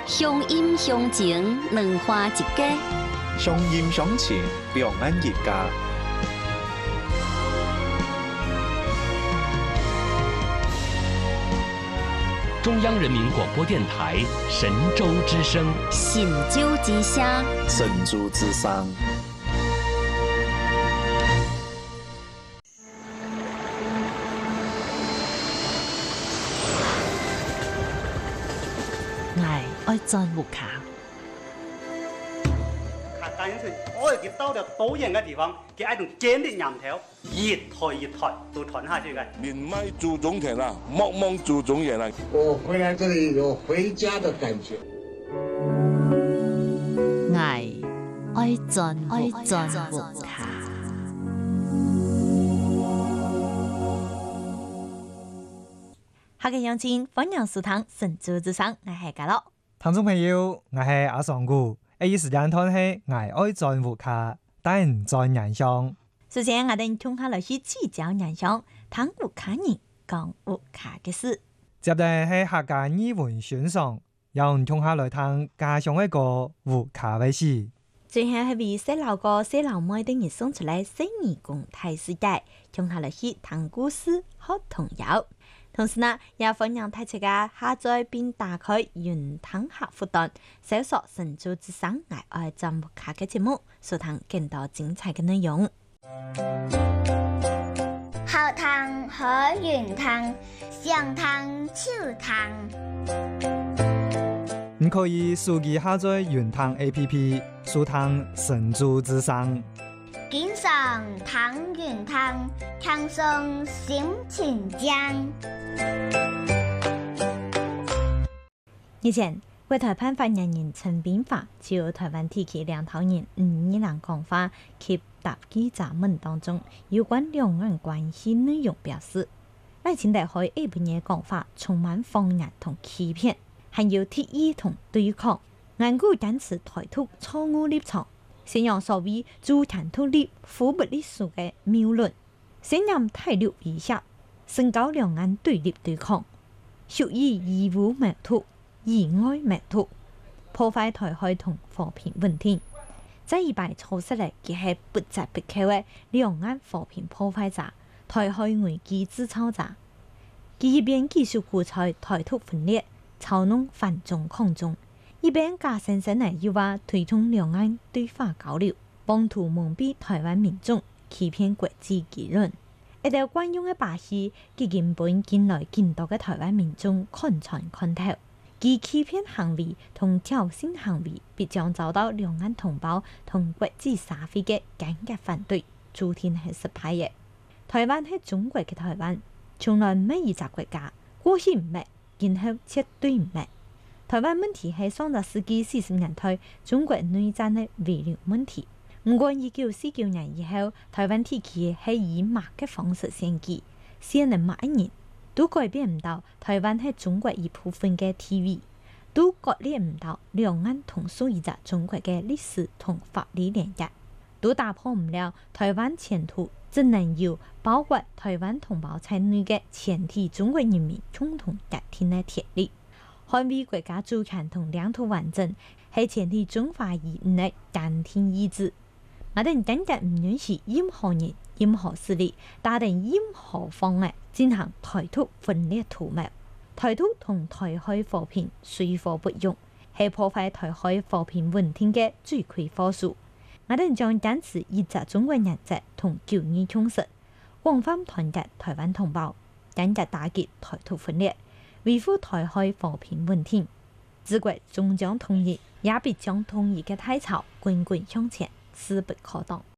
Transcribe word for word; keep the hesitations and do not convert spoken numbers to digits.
乡音乡情，两花一家。 乡音乡情，两岸一家。 中央人民广播电台神州之声， 神州之声， 神州之声。 愛愛鑽木卡。 卡單人村，我佢到了導演嘅地方，佢愛種堅定岩頭，一台一台都傳下去嘅。 免賣祖宗田啦，莫忘祖宗爺啦。 我回來這裡有回家的感覺。 愛愛鑽愛鑽木卡。下個樣子，歡迎收聽神州之聲，我係嘉樂。 聽眾朋友，我係阿尚古，呢時間段係我愛鑽木卡，但鑽人鄉。 首先，我哋聽下來去聚焦人鄉，聽木卡人講木卡嘅事。 接嚟係客家語文選上，讓聽下來聽家鄉一個木卡嘅事。 最後係為細路哥、細路妹等人送出來細兒共睇世界，聽下來去聽故事、學童謠。同時呢，也歡迎大家下載並打開雲聽客戶端，搜索神州之聲我愛鑽木卡嘅節目，收聽更多精彩嘅內容。 好聽好雲聽，想聽就聽。 你可以手機下載雲聽 A P P， 收聽神州之聲。 經常聽雲聽，輕鬆心情江。 以前，為台灣發言人陳炳發就台灣地區兩頭人五二人講話及答記者問當中有關兩岸關係內容表示，賴清德喺下半夜講話充滿謊言同欺騙，還有敵意同對抗，頑固堅持台獨錯誤立場，宣揚所謂主權獨立、互不隸屬嘅謬論，宣揚台獨威脅，升高兩岸對立對抗，屬於以武謀獨、以愛謀獨，破壞台海同和平穩定。這一擺錯失嚟嘅係不折不扣嘅兩岸和平破壞者、台海危機製造者。佢一邊繼續鼓吹台獨分裂、操弄反中抗中，一邊假惺惺地又話推動兩岸對話交流，妄圖蒙蔽台灣民眾，欺騙國際輿論。一條慣用嘅把戲，佢根本近來見到嘅台灣民眾看穿看透。其欺騙行為同挑釁行為必將遭到兩岸同胞同國際社會嘅堅決反對，注定係失敗嘅。台灣係中國嘅台灣，從來唔係一個國家，過去唔係，今後絕對唔係。台灣問題係上個世紀四十年代中國內戰嘅遺留問題。唔過一九四九年以後，台灣地區係以乜嘅方式選舉，選人乜一年，都改變唔到台灣係中國一部分嘅地位，都割裂唔到兩岸同屬於着中國嘅歷史同法律連結，都打破唔了台灣前途只能由包括台灣同胞在內嘅全體中國人民共同決定嘅鐵律。捍衛國家主權同領土完整係全體中華人民嘅堅定意志。我哋堅決唔允許任何人、任何勢力打定任何方案進行台獨分裂圖謀。台獨同台海和平水火不容，係破壞台海和平穩定嘅罪魁禍首。我哋將堅持一個中國原則同九二共識，廣泛團結台灣同胞，堅決打擊台獨分裂，維護台海和平穩定。自國終將統一，也必將統一嘅大潮滾滾向前，勢不可擋。